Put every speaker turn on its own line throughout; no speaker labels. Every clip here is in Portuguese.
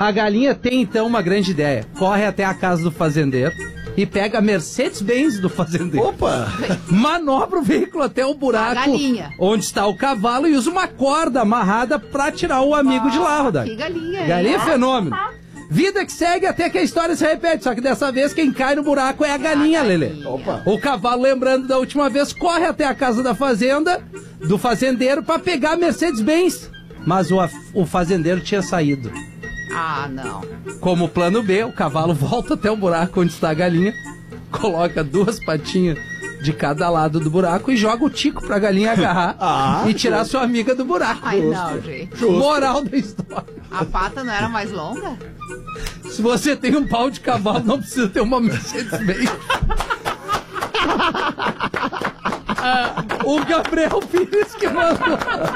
A galinha tem então uma grande ideia. Corre até a casa do fazendeiro e pega a Mercedes-Benz do fazendeiro.
Opa!
Manobra o veículo até o buraco onde está o cavalo e usa uma corda amarrada pra tirar o amigo de lá, Rodaica.
Que galinha,
galinha é fenômeno. Vida que segue até que a história se repete, só que dessa vez quem cai no buraco é a galinha, Lelê. O cavalo, lembrando da última vez, corre até a casa da fazenda, do fazendeiro, pra pegar a Mercedes-Benz. Mas o fazendeiro tinha saído.
Ah, não.
Como plano B, o cavalo volta até o buraco onde está a galinha, coloca 2 patinhas de cada lado do buraco e joga o tico pra galinha agarrar e tirar sua amiga do buraco.
Ai, não, gente.
Moral da história.
A pata não era mais longa?
Se você tem um pau de cavalo, não precisa ter uma Mercedes-Benz. O Gabriel Pires que mandou.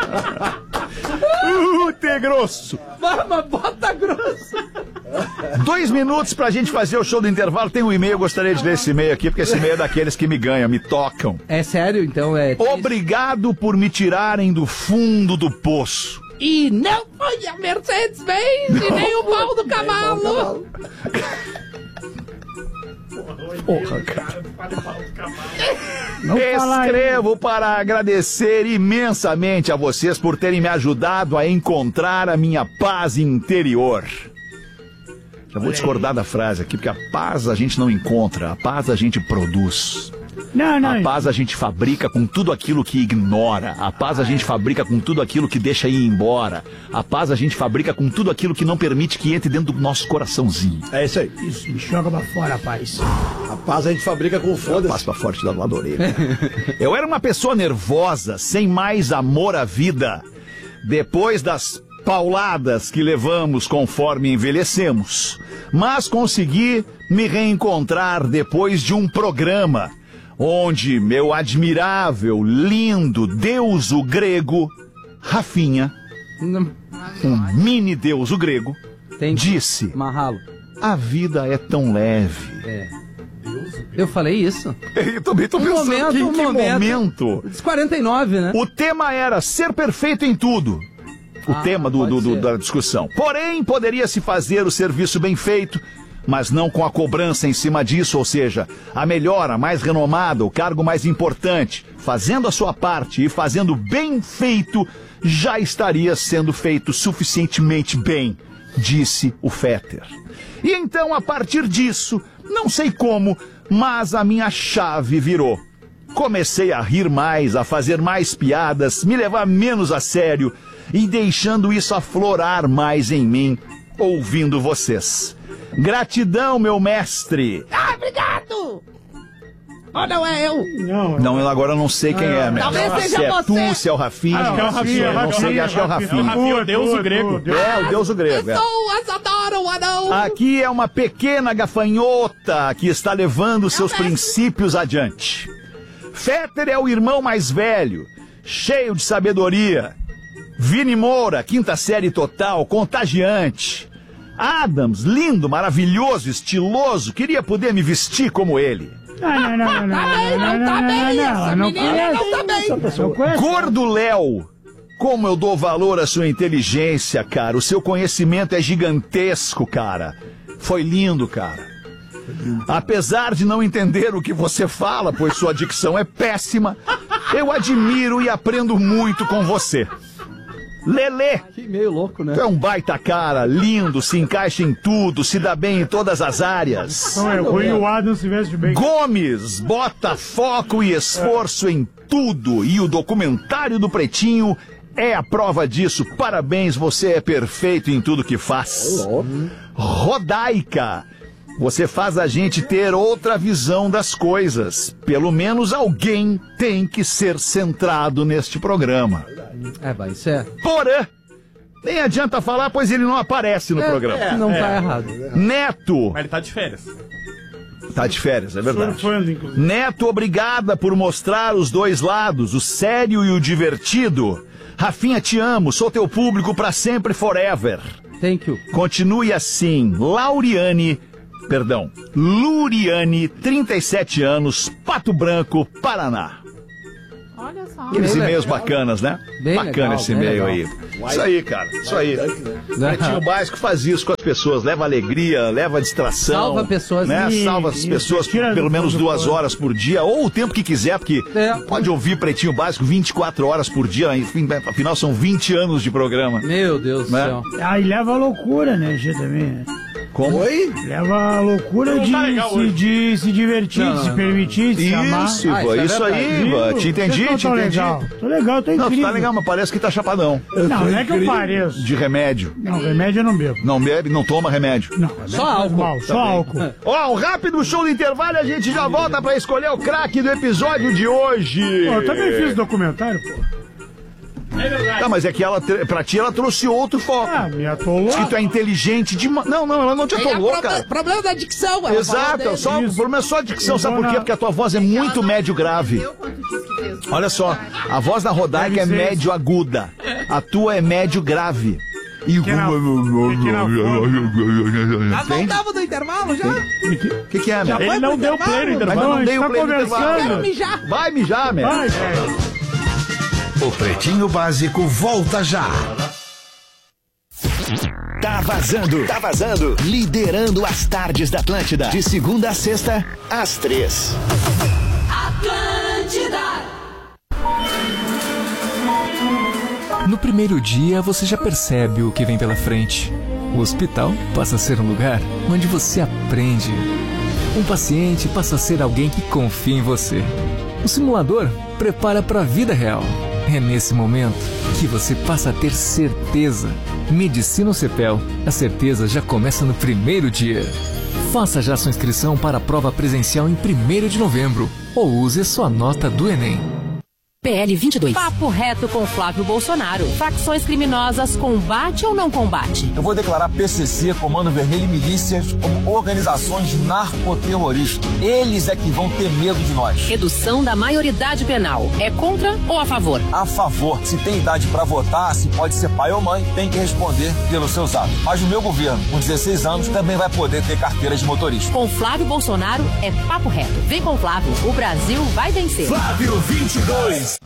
Te grosso.
Mas bota grosso.
2 minutos pra gente fazer o show do intervalo. Tem um e-mail, eu gostaria de ler esse e-mail aqui, porque esse e-mail é daqueles que me ganham, me tocam.
É sério, então é...
Obrigado por me tirarem do fundo do poço.
E não foi a Mercedes-Benz e nem o pau do cavalo.
Porra, cara. Escrevo para agradecer imensamente a vocês por terem me ajudado a encontrar a minha paz interior. Já vou discordar da frase aqui, porque a paz a gente não encontra, a paz a gente produz. A paz a gente fabrica com tudo aquilo que ignora. A paz a gente fabrica com tudo aquilo que deixa ir embora. A paz a gente fabrica com tudo aquilo que não permite que entre dentro do nosso coraçãozinho.
É isso aí.
Isso, me joga pra fora, paz.
A paz a gente fabrica com foda-se.
Paz pra forte da lado da orelha. Eu era uma pessoa nervosa, sem mais amor à vida. Depois das pauladas que levamos conforme envelhecemos. Mas consegui me reencontrar depois de um programa onde meu admirável, lindo deuso grego, Rafinha, um mini deuso grego, disse:
Marralo.
A vida é tão leve.
É. Eu falei isso?
Eu também tô pensando em que momento?
49, né?
O tema era ser perfeito em tudo. O tema da discussão. Porém, poderia-se fazer o serviço bem feito, mas não com a cobrança em cima disso, ou seja, a melhor, a mais renomada, o cargo mais importante, fazendo a sua parte e fazendo bem feito, já estaria sendo feito suficientemente bem, disse o Fetter. E então, a partir disso, não sei como, mas a minha chave virou. Comecei a rir mais, a fazer mais piadas, me levar menos a sério e deixando isso aflorar mais em mim, ouvindo vocês. Gratidão, meu mestre.
Ah, obrigado! Oh, não é eu.
Não, agora eu não sei quem é, mestre.
Talvez seja
se é
você.
tu, se é o Rafinha.
Acho que é o Rafinha.
Não sei, acho que é o Rafinha.
O deuso grego.
É, o deuso grego.
Eu sou o Asadoro, o anão.
Aqui é uma pequena gafanhota que está levando seus princípios adiante. Fetter é o irmão mais velho, cheio de sabedoria. Vini Moura, 5ª série total, contagiante. Adams, lindo, maravilhoso, estiloso, queria poder me vestir como ele.
Não tá bem, essa menina não tá bem.
Gordo Léo, como eu dou valor à sua inteligência, cara. O seu conhecimento é gigantesco, cara. Foi lindo, cara. Apesar de não entender o que você fala, pois sua dicção é péssima, eu admiro e aprendo muito com você. Lelê,
Que meio louco, né?
tu é um baita cara, lindo, se encaixa em tudo, se dá bem em todas as áreas.
Não é ruim o Adam se veste bem.
Gomes, bota foco e esforço em tudo, e o documentário do Pretinho é a prova disso. Parabéns, você é perfeito em tudo que faz. Rodaica, você faz a gente ter outra visão das coisas. Pelo menos alguém tem que ser centrado neste programa.
Vai, isso é.
Porã, nem adianta falar, pois ele não aparece no programa.
Não tá errado.
Neto.
Mas ele tá de férias.
Tá de férias, é verdade.
Surfando, inclusive.
Neto, obrigada por mostrar os dois lados, o sério e o divertido. Rafinha, te amo, sou teu público pra sempre, forever.
Thank you.
Continue assim. Luriane, 37 anos, Pato Branco, Paraná.
Olha só.
Aqueles
Bem
e-mails
legal.
bacanas, né?
Bem
Bacana
legal,
esse
bem
e-mail
legal.
aí. Isso aí, cara. Isso aí. Pretinho Básico faz isso com as pessoas. Leva alegria, leva distração.
Salva pessoas.
Né?
Isso,
Salva as
isso.
pessoas
Tira
pelo
do
menos
fundo do
2
poço.
horas por dia, ou o tempo que quiser, porque pode ouvir Pretinho Básico 24 horas por dia. Enfim, afinal, são 20 anos de programa.
Meu Deus do
Né?
céu.
Aí leva a loucura, né, Gê, também. Né?
Como?
Oi?
Leva a loucura de se divertir,
Não,
de se
não.
permitir, de se amar.
Isso,
Ah,
Ivan,
isso é
isso aí,
verdade.
Ivan. Te entendi,
Eu
te
tô
entendi.
legal. Tô legal, tô
Não,
incrível.
tu tá legal, mas parece que tá chapadão.
Não é que eu pareço.
De remédio.
Não, remédio eu não bebo.
Não bebe, não toma remédio.
Não, remédio
Só
faz
álcool.
mal, só álcool.
Ó, um rápido show do intervalo e a gente já volta pra escolher o craque do episódio de hoje.
Pô, eu também fiz documentário, pô.
Tá, mas é que ela, pra ti, ela trouxe outro foco.
Ah, me atolou.
Diz que tu é inteligente demais. Não, ela não te atolou, cara.
Problema da dicção, ela falou
Exato,
dele.
só, o
Isso.
problema é só a dicção, sabe por quê?
Dona-
Porque a tua voz é muito médio grave.
Eu, quando disse que fez.
Olha só, a voz da Rodaica é
Deve ser.
médio aguda. A tua é médio grave. E o
Pequena
Nós não tava no intervalo já?
que é, meu?
Ele não deu play no intervalo.
Mas não
a gente
dei o
tá
play no intervalo.
Quero
conversando.
mijar.
Vai mijar, meu.
Vai, velho.
O Pretinho Básico volta já.
Tá vazando. Liderando as tardes da Atlântida. De segunda a sexta, às 3.
No primeiro dia, você já percebe o que vem pela frente. O hospital passa a ser um lugar onde você aprende. Um paciente passa a ser alguém que confia em você. O simulador prepara para a vida real. É nesse momento que você passa a ter certeza. Medicina ou CEPEL, a certeza já começa no primeiro dia. Faça já sua inscrição para a prova presencial em 1º de novembro ou use sua nota do Enem.
PL 22. Papo reto com Flávio Bolsonaro. Facções criminosas, combate ou não combate?
Eu vou declarar PCC, Comando Vermelho e milícias como organizações narcoterroristas. Eles é que vão ter medo de nós.
Redução da maioridade penal. É contra ou a favor?
A favor. Se tem idade para votar, se pode ser pai ou mãe, tem que responder pelos seus atos. Mas o meu governo, com 16 anos, também vai poder ter carteira de motorista.
Com Flávio Bolsonaro é papo reto. Vem com Flávio, o Brasil vai vencer.
Flávio 22.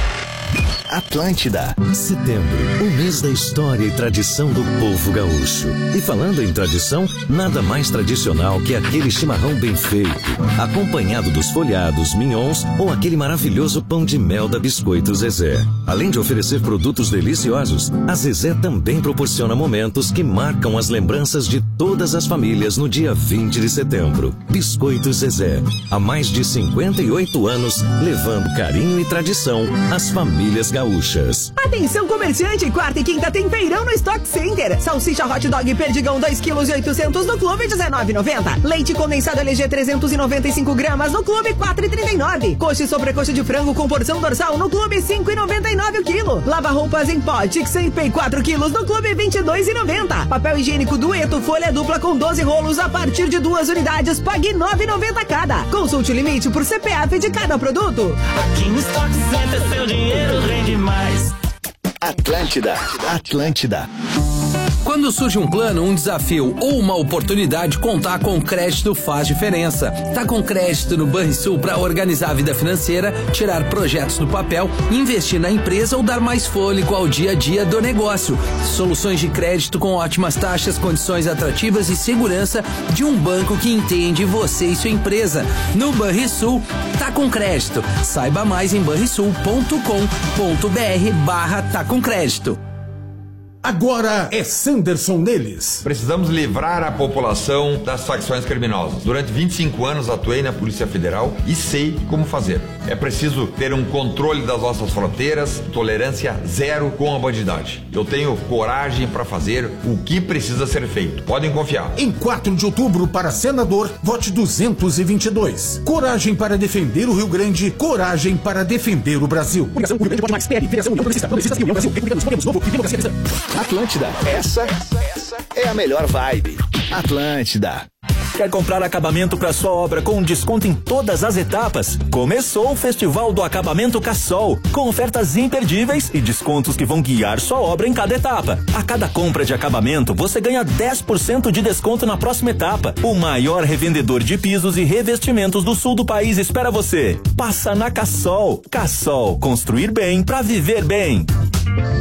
Atlântida. Setembro, o mês da história e tradição do povo gaúcho. E falando em tradição, nada mais tradicional que aquele chimarrão bem feito, acompanhado dos folhados, mignons ou aquele maravilhoso pão de mel da Biscoito Zezé. Além de oferecer produtos deliciosos, a Zezé também proporciona momentos que marcam as lembranças de todas as famílias no dia 20 de setembro. Biscoito Zezé, há mais de 58 anos, levando carinho e tradição às famílias gaúchas.
Atenção comerciante, quarta e quinta tem feirão no Stock Center. Salsicha hot dog perdigão 2 kg e 800 no clube R$19,90. Leite condensado LG 395 gramas no clube R$4,39. Coxa e sobrecoxa de frango com porção dorsal no clube R$5,99 o quilo. Lava roupas em pó Tixan 4 quilos no clube R$22,90. Papel higiênico Dueto folha dupla com 12 rolos a partir de 2 unidades, pague R$9,90 cada. Consulte o limite por CPF de cada produto.
Aqui no Stock Center seu dinheiro rende mais.
Atlântida.
Quando surge um plano, um desafio ou uma oportunidade, contar com crédito faz diferença. Tá com crédito no Banrisul para organizar a vida financeira, tirar projetos do papel, investir na empresa ou dar mais fôlego ao dia a dia do negócio. Soluções de crédito com ótimas taxas, condições atrativas e segurança de um banco que entende você e sua empresa. No Banrisul, tá com crédito. Saiba mais em banrisul.com.br/tá com crédito.
Agora é Sanderson neles.
Precisamos livrar a população das facções criminosas. Durante 25 anos atuei na Polícia Federal e sei como fazer. É preciso ter um controle das nossas fronteiras, tolerância zero com a bandidagem. Eu tenho coragem para fazer o que precisa ser feito. Podem confiar.
Em 4 de outubro, para senador, vote 222. Coragem para defender o Rio Grande, coragem para defender o Brasil.
Atlântida, essa é a melhor vibe. Atlântida.
Quer comprar acabamento para sua obra com desconto em todas as etapas? Começou o Festival do Acabamento Cassol, com ofertas imperdíveis e descontos que vão guiar sua obra em cada etapa. A cada compra de acabamento, você ganha 10% de desconto na próxima etapa. O maior revendedor de pisos e revestimentos do sul do país espera você. Passa na Cassol. Cassol, construir bem para viver bem.